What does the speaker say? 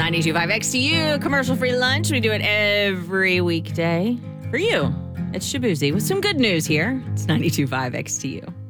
92.5 XTU, commercial-free lunch. We do it every weekday for you. It's Shabuzi with some good news here. It's 92.5 XTU.